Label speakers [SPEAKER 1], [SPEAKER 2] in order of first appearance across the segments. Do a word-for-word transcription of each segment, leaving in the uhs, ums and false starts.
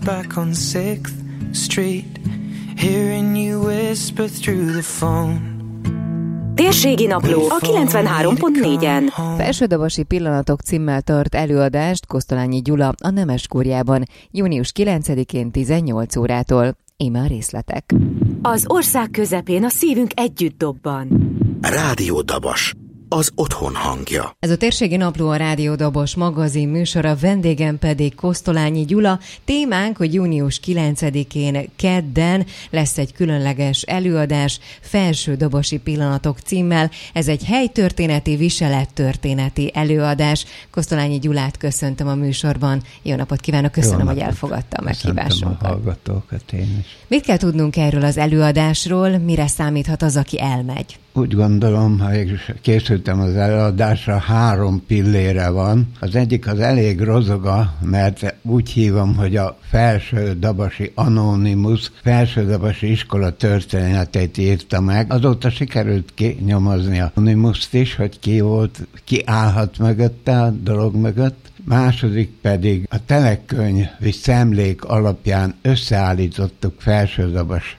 [SPEAKER 1] Back on sixth Street, hearing you whisper through the phone.
[SPEAKER 2] Térségi Napló a kilencvenhárom pont négyen.
[SPEAKER 3] Felsődavasi pillanatok címmel tart előadást Kosztolányi Gyula a Nemeskúriában június kilencedikén tizennyolc órától. Íme a részletek.
[SPEAKER 2] Az ország közepén a szívünk együtt dobban.
[SPEAKER 4] Rádió Dabas, az otthon hangja.
[SPEAKER 3] Ez a Térségi Napló, a Rádió Dabas magazin műsora, vendégem pedig Kosztolányi Gyula. Témánk, hogy június kilencedikén kedden lesz egy különleges előadás Felsődabasi pillanatok címmel. Ez egy helytörténeti, viselettörténeti előadás. Kosztolányi Gyulát köszöntöm a műsorban. Jó napot kívánok, köszönöm, Jó hogy napot. Elfogadta a meghívásunkat.
[SPEAKER 5] Köszöntöm a hallgatókat én is.
[SPEAKER 3] Mit kell tudnunk erről az előadásról, mire számíthat az, aki elmegy?
[SPEAKER 5] Úgy gondolom, ha készültem az előadásra, három pillére van. Az egyik az elég rozoga, mert úgy hívom, hogy a Felsődabasi Anonymous Felsődabasi iskola történetét írta meg. Azóta sikerült kinyomozni a Anonymust is, hogy ki volt, ki állhat mögötte, a dolog mögött. Második pedig a telekönyvi szemlék alapján összeállítottuk Felsődabas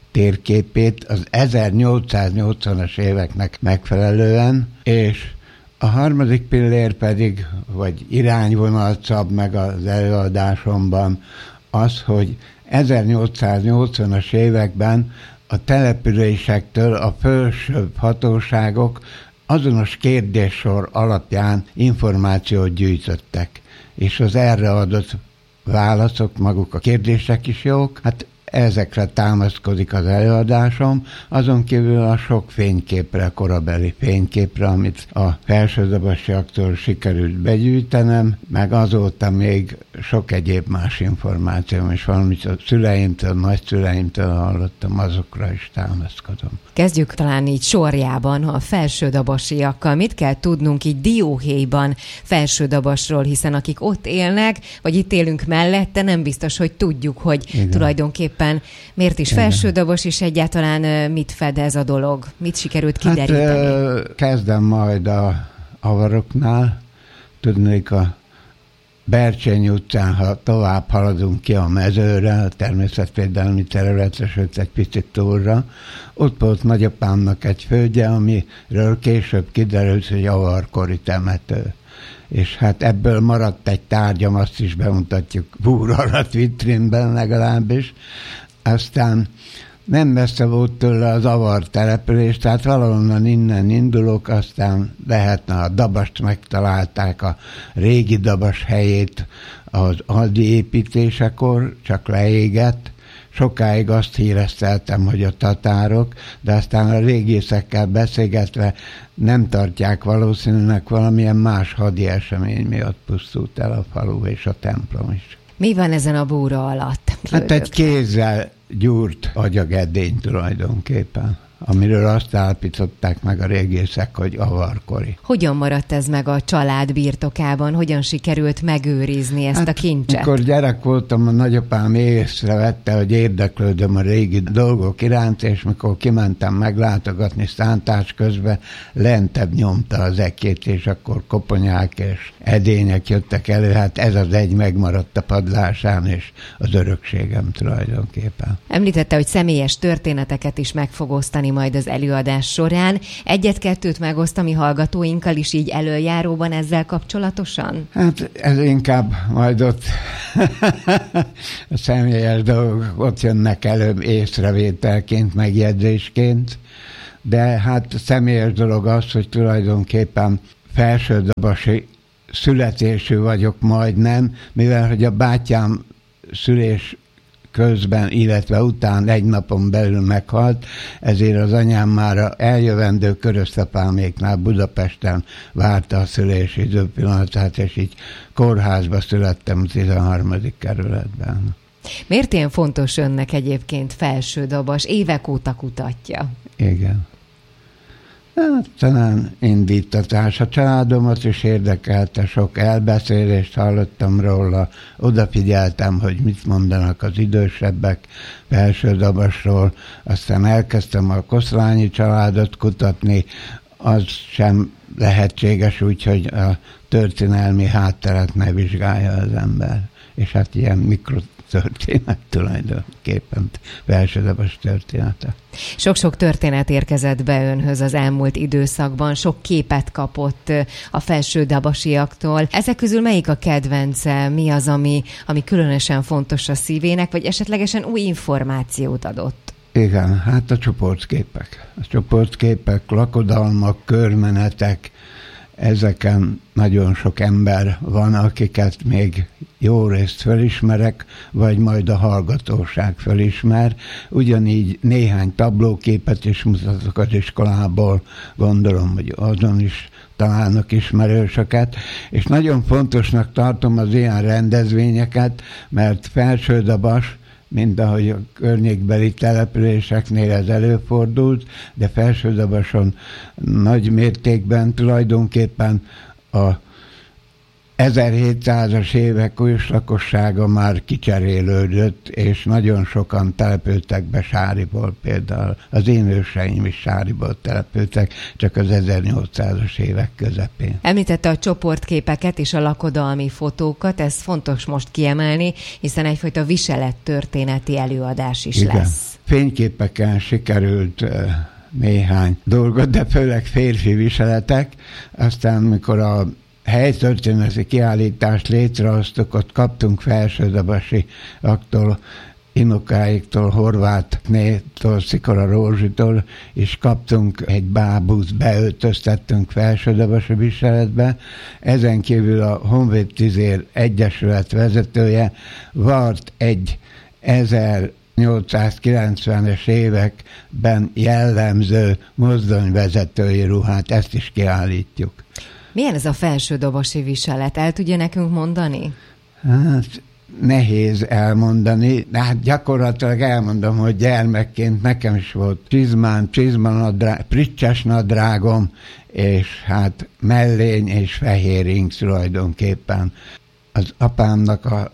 [SPEAKER 5] térképét az ezernyolcszáznyolcvanas éveknek megfelelően, és a harmadik pillér pedig, vagy irányvonalat szab meg az előadásomban az, hogy ezernyolcszáznyolcvanas években a településektől a felsőbb hatóságok azonos kérdéssor alapján információt gyűjtöttek, és az erre adott válaszok, maguk a kérdések is jók, hát ezekre támaszkodik az előadásom, azon kívül a sok fényképre, korabeli fényképre, amit a felsődabasiaktól sikerült begyűjtenem, meg azóta még sok egyéb más információm is van, amit a szüleimtől, nagyszüleimtől hallottam, azokra is támaszkodom.
[SPEAKER 3] Kezdjük talán így sorjában a felsődabasiakkal. Mit kell tudnunk így dióhéjban Felsődabasról, hiszen akik ott élnek, vagy itt élünk mellette, nem biztos, hogy tudjuk, hogy igen, tulajdonképpen miért is Felsődabas, és egyáltalán mit fed ez a dolog? Mit sikerült kideríteni?
[SPEAKER 5] Hát, kezdem majd a avaroknál. Tudnék, a Bercsényi utcán, ha tovább haladunk ki a mezőre, a természetvédelmi területre, sőt egy picit túlra, ott volt nagyapámnak egy földje, amiről később kiderült, hogy avarkori temető. És hát ebből maradt egy tárgyam, azt is bemutatjuk búr alatt vitrínben legalábbis. Aztán nem messze volt tőle az avar település, tehát valahonnan innen indulok, aztán lehetne a Dabast megtalálták, a régi Dabas helyét az Aldi építésekor, csak leégett. Sokáig azt híreszteltem, hogy a tatárok, de aztán a régészekkel beszélgetve nem tartják valószínűleg, valamilyen más hadi esemény miatt pusztult el a falu és a templom is.
[SPEAKER 3] Mi van ezen a búra alatt?
[SPEAKER 5] Hát egy kézzel gyúrt agyagedény tulajdonképpen, amiről azt állapították meg a régészek, hogy avarkori.
[SPEAKER 3] Hogyan maradt ez meg a család birtokában? Hogyan sikerült megőrizni ezt hát, a kincset?
[SPEAKER 5] Amikor gyerek voltam, a nagyapám észrevette, hogy érdeklődöm a régi dolgok iránt, és mikor kimentem meglátogatni szántás közben, lentebb nyomta az ekét, és akkor koponyák és edények jöttek elő. Hát ez az egy megmaradt a padlásán, és az örökségem tulajdonképpen.
[SPEAKER 3] Említette, hogy személyes történeteket is meg fog osztani majd az előadás során. Egyet-kettőt megoszt a mi hallgatóinkkal is így előjáróban ezzel kapcsolatosan?
[SPEAKER 5] Hát ez inkább majd ott a személyes dolgok ott jönnek előbb észrevételként, megjegyzésként, de hát a személyes dolog az, hogy tulajdonképpen felsődabasi születésű vagyok majdnem, mivel hogy a bátyám szülés közben, illetve után egy napon belül meghalt, ezért az anyám már eljövendő körösszapáméknál Budapesten várta a szülési időpillanatát, és így kórházba születtem a tizenharmadik kerületben.
[SPEAKER 3] Miért ilyen fontos önnek egyébként Felsődabas? Évek óta kutatja.
[SPEAKER 5] Igen. Hát, talán indítatás. A családomat is érdekelte, sok elbeszélést hallottam róla, odafigyeltem, hogy mit mondanak az idősebbek Felsődabasról, aztán elkezdtem a Kosztolányi családot kutatni, az sem lehetséges úgy, hogy a történelmi hátteret ne vizsgálja az ember. És hát ilyen mikro történet tulajdonképpen, Felső-Dabas története.
[SPEAKER 3] Sok-sok történet érkezett be önhöz az elmúlt időszakban, sok képet kapott a felső-dabasiaktól. Ezek közül melyik a kedvence? Mi az, ami, ami különösen fontos a szívének, vagy esetlegesen új információt adott?
[SPEAKER 5] Igen, hát a csoportképek. A csoportképek, lakodalmak, körmenetek, ezeken nagyon sok ember van, akiket még jó részt felismerek, vagy majd a hallgatóság felismer. Ugyanígy néhány tablóképet is mutatok az iskolából, gondolom, hogy azon is találnak ismerősöket, és nagyon fontosnak tartom az ilyen rendezvényeket, mert Felső-Dabas, mint ahogy a környékbeli településeknél ez előfordult, de Felső-Dabason nagy mértékben tulajdonképpen a ezerhétszázas évek őslakossága már kicserélődött, és nagyon sokan települtek be Sáriból, például az én őseim is Sáriból települtek, csak az ezernyolcszázas évek közepén.
[SPEAKER 3] Említette a csoportképeket és a lakodalmi fotókat, ez fontos most kiemelni, hiszen egyfajta viselettörténeti előadás is
[SPEAKER 5] Igen.
[SPEAKER 3] lesz.
[SPEAKER 5] Fényképeken sikerült uh, néhány dolgot, de főleg férfi viseletek, aztán mikor a helytörténeti kiállítást létrehoztuk, ott kaptunk Felső-Dabasiaktól, Inukáiktól, Horvátnétól, Szikora Rózsitól, és kaptunk egy bábuszt, beöltöztettünk Felső-Dabasi viseletbe. Ezen kívül a Honvéd Tüzér Egyesület vezetője vart egy ezernyolcszázkilencvenes években jellemző mozdonyvezetői ruhát, ezt is kiállítjuk.
[SPEAKER 3] Milyen ez a felső-dabasi viselet? El tudja nekünk mondani?
[SPEAKER 5] Hát nehéz elmondani, de hát gyakorlatilag elmondom, hogy gyermekként nekem is volt csizmán, csizmanadrág, pricses nadrágom, és hát mellény és fehér ing tulajdonképpen. Az apámnak a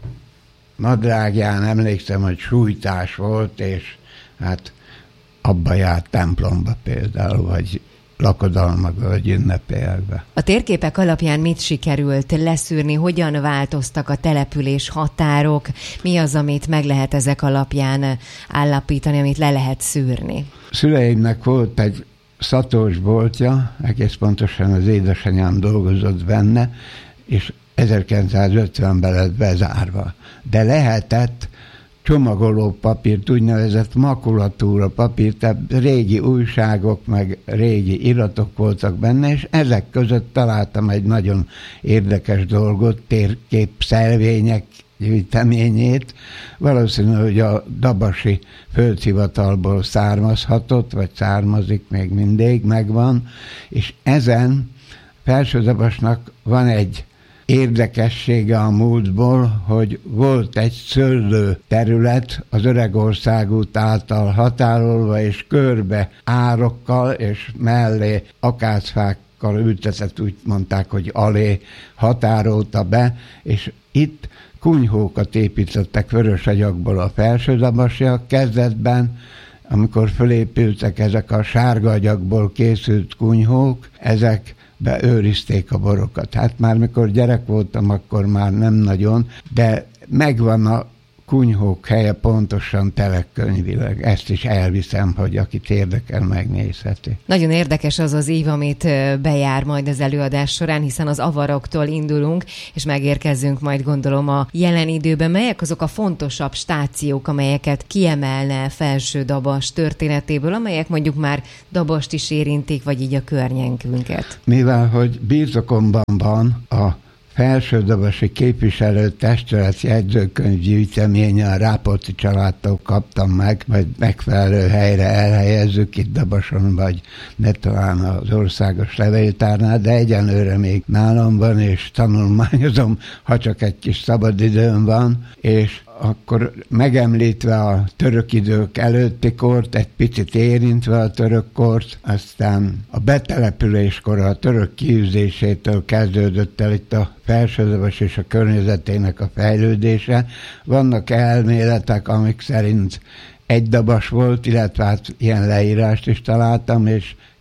[SPEAKER 5] nadrágján emlékszem, hogy sújtás volt, és hát abba járt templomba például, vagy lakodalmakba, vagy ünnepélyekbe.
[SPEAKER 3] A térképek alapján mit sikerült leszűrni, hogyan változtak a település határok, mi az, amit meg lehet ezek alapján állapítani, amit le lehet szűrni?
[SPEAKER 5] Szüleimnek volt egy szatós boltja, egész pontosan az édesanyám dolgozott benne, és ezerkilencszázötvenben lett bezárva. De lehetett csomagoló papírt, úgynevezett makulatúra papírt, tehát régi újságok, meg régi iratok voltak benne, és ezek között találtam egy nagyon érdekes dolgot, térképszelvények gyűjteményét. Valószínű, hogy a dabasi földhivatalból származhatott, vagy származik, még mindig megvan, és ezen Felső-Dabasnak van egy érdekessége a múltból, hogy volt egy szőlő terület az Öregországút által határolva, és körbe árokkal, és mellé akácfákkal ültetett, úgy mondták, hogy alé határolta be, és itt kunyhókat építettek vörösagyagból a felső-dabasiak kezdetben, amikor fölépültek ezek a sárga agyagból készült kunyhók, ezek beőrizték a borokat. Hát már mikor gyerek voltam, akkor már nem nagyon, de megvan a kunyhók helye pontosan telekönyvileg. Ezt is elviszem, hogy akit érdekel, megnézheti.
[SPEAKER 3] Nagyon érdekes az az ív, amit bejár majd az előadás során, hiszen az avaroktól indulunk, és megérkezzünk majd, gondolom, a jelen időben. Melyek azok a fontosabb stációk, amelyeket kiemelne Felső-Dabas történetéből, amelyek mondjuk már Dabast is érintik, vagy így a környékünket?
[SPEAKER 5] Mivel, hogy birtokomban van a Felső-Dabasi képviselő testület jegyzőkönyv gyűjteménye, a Rápolti családtól kaptam meg, vagy megfelelő helyre elhelyezzük itt Dabason, vagy ne talán az országos levéltárnál, de egyenlőre még nálam van, és tanulmányozom, ha csak egy kis szabadidőm van, és akkor megemlítve a török idők előtti kort, egy picit érintve a török kort, aztán a betelepüléskor a török kiűzésétől kezdődött el itt a Felső-Dabas és a környezetének a fejlődése. Vannak elméletek, amik szerint egy dabas volt, illetve hát ilyen leírást is találtam, és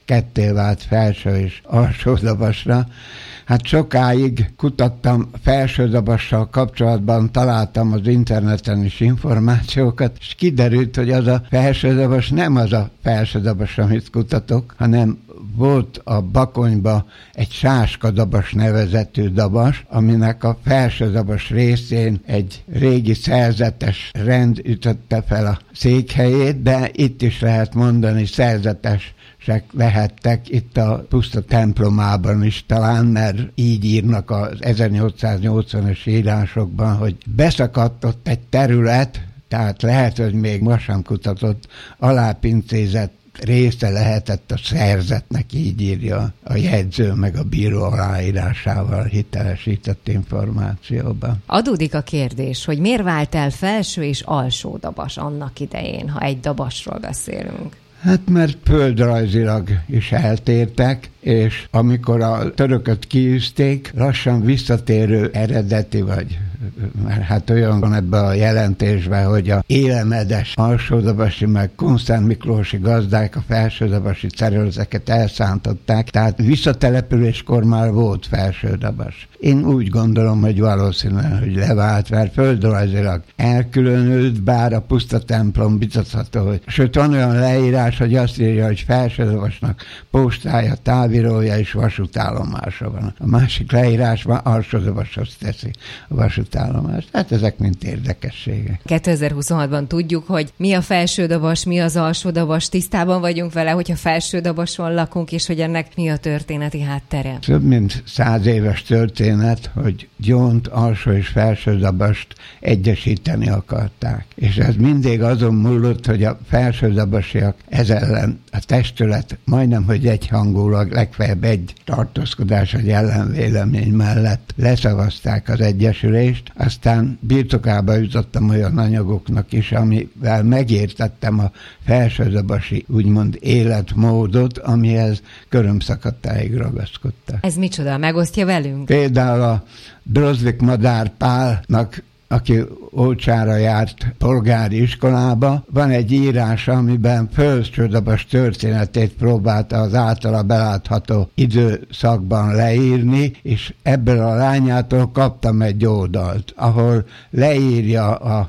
[SPEAKER 5] ketté vált felső és alsó dabasra. Hát sokáig kutattam felsődabassal kapcsolatban, találtam az interneten is információkat, és kiderült, hogy az a felsődabas nem az a felsődabas, amit kutatok, hanem volt a Bakonyba egy sáskadabas nevezetű dabas, aminek a felsődabas részén egy régi szerzetes rend ütötte fel a székhelyét, de itt is lehet mondani szerzetes lehettek itt a puszta templomában is talán, mert így írnak az ezernyolcszáznyolcvanas írásokban, hogy beszakadt ott egy terület, tehát lehet, hogy még ma sem kutatott, alápincézett része lehetett a szerzetnek, így írja a jegyző meg a bíró aláírásával hitelesített információban.
[SPEAKER 3] Adódik a kérdés, hogy miért vált el felső és alsó dabas annak idején, ha egy dabasról beszélünk?
[SPEAKER 5] Hát mert földrajzilag is eltértek, és amikor a törököt kiűzték, lassan visszatérő eredeti, vagy mert hát olyan van ebben a jelentésben, hogy a élemedes alsódabasi meg Kunszent Miklósi gazdák a felsődabasi területeket elszántották, tehát visszatelepüléskor már volt felsődabas. Én úgy gondolom, hogy valószínűleg, hogy levált, mert földrajzilag elkülönült, bár a puszta templom biztatható, hogy sőt van olyan leírás, hogy azt írja, hogy felsődabasnak postája, távírója és vasútállomása van. A másik leírásban alsódabashoz teszi a vasútállomást. Hát ezek mind érdekességek.
[SPEAKER 3] kétezer-huszonhatban tudjuk, hogy mi a felsődabas, mi az alsódabas, tisztában vagyunk vele, hogyha felsődabason lakunk, és hogy ennek mi a történeti háttere.
[SPEAKER 5] Több mint száz éves történet, hogy gyónt, alsó és felsődabast egyesíteni akarták. És ez mindig azon múlott, hogy a felsődabasiak ez ellen a testület majdnem, hogy egyhangulag, legfeljebb egy tartózkodás vagy ellenvélemény mellett leszavazták az egyesülést, aztán birtokába jutottam olyan anyagoknak is, amivel megértettem a felsődabasi úgymond életmódot, amihez körömszakadtáig ragaszkodtak.
[SPEAKER 3] Ez micsoda? Megosztja velünk?
[SPEAKER 5] Például a Drozdik Madár Pálnak, aki Olcsára járt polgári iskolába, van egy írása, amiben felsődabas történetét próbálta az általa belátható időszakban leírni, és ebből a lányától kaptam egy oldalt, ahol leírja a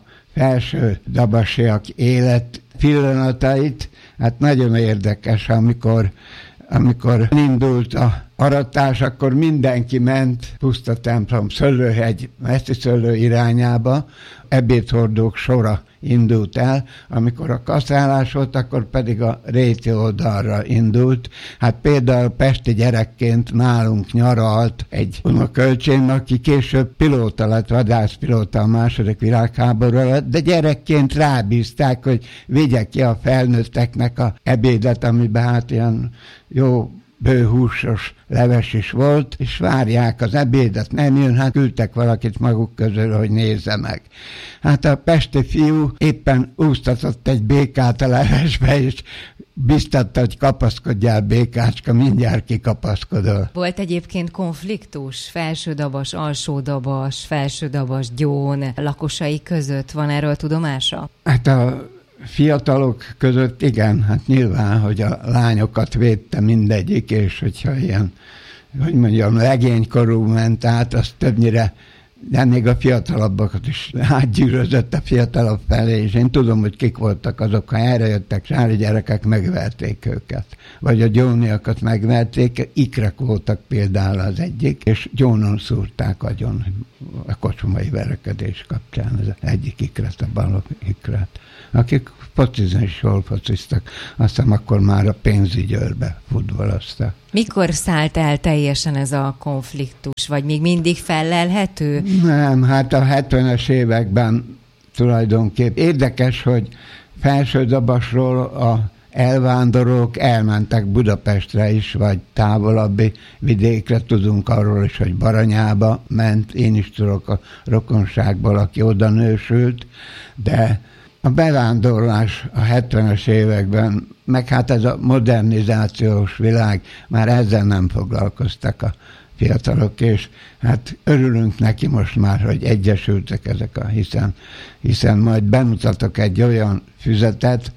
[SPEAKER 5] felsődabasiak élet pillanatait. Hát nagyon érdekes, amikor Amikor indult a aratás, akkor mindenki ment Puszta templom, Szöllőhegy, Meszti Szöllő irányába, ebédhordók sora indult el, amikor a kaszálás volt, akkor pedig a réti oldalra indult. Hát például pesti gyerekként nálunk nyaralt egy unokölcsém, aki később pilóta lett, vadászpilóta a második világháború alatt, de gyerekként rábízták, hogy vigye ki a felnőtteknek a ebédet, amiben hát ilyen jó bőhúsos leves is volt, és várják az ebédet, nem jön, hát küldtek valakit maguk közül, hogy nézze meg. Hát a pesti fiú éppen úsztatott egy békát a levesbe, és biztatta, hogy kapaszkodjál, békácska, mindjárt kikapaszkodol.
[SPEAKER 3] Volt egyébként konfliktus felsődabas, alsódabas, felsődabas gyón lakosai között? Van erről tudomása?
[SPEAKER 5] Hát a fiatalok között igen, hát nyilván, hogy a lányokat védte mindegyik, és hogyha ilyen, hogy mondjam, legénykorú ment át, az többnyire, de még a fiatalabbakat is átgyűrözött a fiatalabb felé, és én tudom, hogy kik voltak azok, ha erre jöttek sári gyerekek, megverték őket. Vagy a gyóniakat megverték, ikrek voltak például az egyik, és gyónon szúrták agyon a kocsmai verekedés kapcsán, az egyik ikret, a bal ikret, akik focizni is jól fociztak, aztán akkor már a pénzügyőrbe futballoztak.
[SPEAKER 3] Mikor szállt el teljesen ez a konfliktus, vagy még mindig fellelhető?
[SPEAKER 5] Nem, hát a hetvenes években tulajdonképp. Érdekes, hogy Felsődabasról a elvándorlók elmentek Budapestre is, vagy távolabbi vidékre, tudunk arról is, hogy Baranyába ment, én is tudok a rokonságból, aki oda nősült, de a bevándorlás a hetvenes években, meg hát ez a modernizációs világ, már ezzel nem foglalkoztak a fiatalok, és hát örülünk neki most már, hogy egyesültek ezek a, hiszen, hiszen majd bemutatok egy olyan füzetet,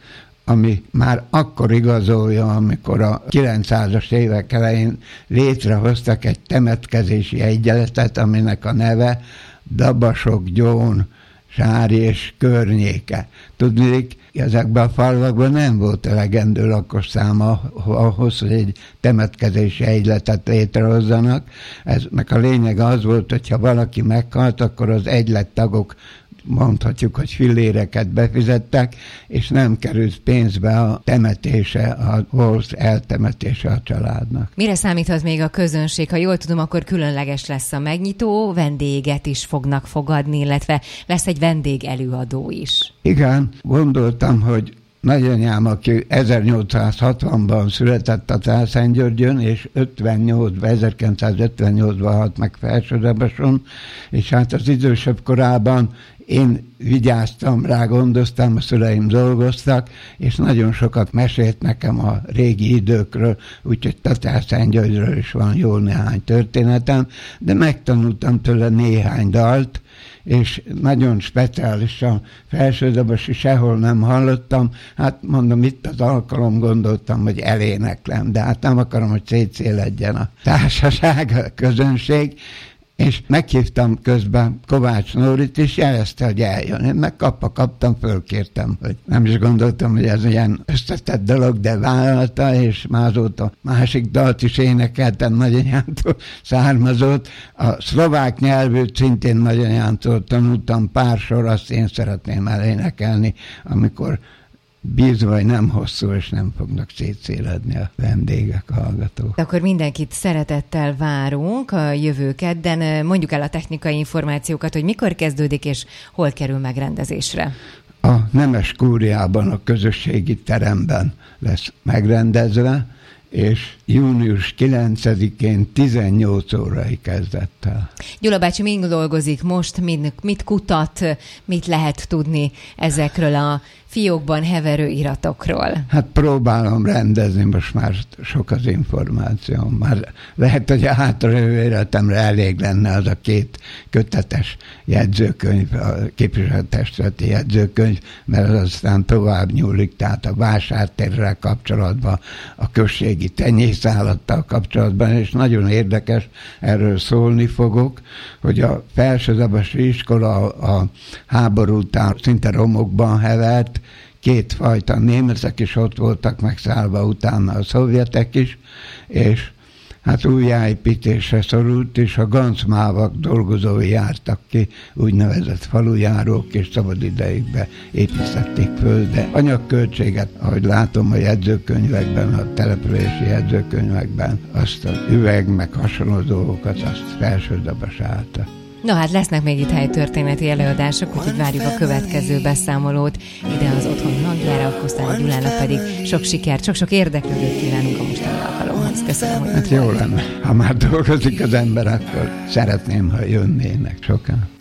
[SPEAKER 5] ami már akkor igazolja, amikor a kilencszázas évek elején létrehoztak egy temetkezési egyletet, aminek a neve Dabasok, Gyón, Sári és környéke. Tudnék, ezekben a falvakban nem volt elegendő lakosszáma ahhoz, hogy egy temetkezési egyletet létrehozzanak. Eznek a lényeg az volt, hogyha valaki meghalt, akkor az egylettagok, mondhatjuk, hogy filléreket befizettek, és nem került pénzbe a temetése, a holsz eltemetése a családnak.
[SPEAKER 3] Mire számíthat még a közönség? Ha jól tudom, akkor különleges lesz a megnyitó, vendéget is fognak fogadni, illetve lesz egy vendégelőadó is.
[SPEAKER 5] Igen, gondoltam, hogy nagyanyám, aki ezernyolcszázhatvanban született a Császentgyörgyön, és ötvennyolcban, ezerkilencszázötvennyolcban halt meg Felsődabason, és hát az idősebb korában én vigyáztam rá, gondoztam, a szüleim dolgoztak, és nagyon sokat mesélt nekem a régi időkről, úgyhogy Tatárszentgyörgyről is van jó néhány történetem, de megtanultam tőle néhány dalt, és nagyon speciálisan Felsődabasi sehol nem hallottam. Hát mondom, itt az alkalom, gondoltam, hogy eléneklem, de hát nem akarom, hogy szétszéledjen a társaság, a közönség, és meghívtam közben Kovács Nórit, és jelezte, hogy eljön. Én meg kapva kaptam, fölkértem, hogy nem is gondoltam, hogy ez ilyen összetett dolog, de vállalta, és már azóta másik dalt is énekeltem, nagyanyámtól származott. A szlovák nyelvűt szintén nagyanyámtól tanultam pár sor, azt én szeretném elénekelni, amikor bízva, hogy nem hosszú, és nem fognak szétszéledni a vendégek, a hallgatók.
[SPEAKER 3] Akkor mindenkit szeretettel várunk a jövő kedden. Mondjuk el a technikai információkat, hogy mikor kezdődik, és hol kerül megrendezésre.
[SPEAKER 5] A Nemes Kúriában, a közösségi teremben lesz megrendezve, és június kilencedikén tizennyolc órai kezdettel.
[SPEAKER 3] Gyula bácsi mind dolgozik most, mit, mit kutat, mit lehet tudni ezekről a fiókban heverő iratokról?
[SPEAKER 5] Hát próbálom rendezni, most már sok az információ. Már lehet, hogy a hátralévő életemre elég lenne az a két kötetes jegyzőkönyv, a képviselőtestületi jegyzőkönyv, mert az aztán tovább nyúlik, tehát a vásártérrel kapcsolatban, a községi tenyészállattal kapcsolatban, és nagyon érdekes, erről szólni fogok, hogy a Felsődabasi iskola a háború után szinte romokban hevert, kétfajta németek is ott voltak megszállva, utána a szovjetek is, és hát újjáépítésre szorult, és a gancmávak dolgozói jártak ki, úgynevezett falujárók, és szabad idejükbe építették föl, de anyagköltséget, ahogy látom a jegyzőkönyvekben, a települési jegyzőkönyvekben, azt az üveg, meg hasonló dolgokat, azt Felsődabas állta.
[SPEAKER 3] No hát lesznek még itt helytörténeti előadások, úgyhogy várjuk a következő beszámolót ide az Otthon hangjára, Kosztolányi Gyulának pedig sok sikert, sok-sok érdeklődőt kívánunk a mostani alkalomhoz. Köszönöm, hogy
[SPEAKER 5] hát jó lenne. Ha már dolgozik az ember, akkor szeretném, ha jönnének sokan.